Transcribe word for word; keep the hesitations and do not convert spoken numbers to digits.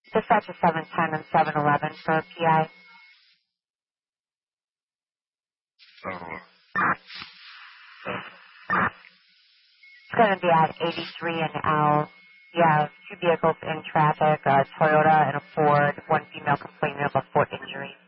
Dispatch is seven ten and seven eleven for P I. Uh, It's going to be at eighty-three and L. You have two vehicles in traffic, a Toyota and a Ford, one female complaining of a foot injury.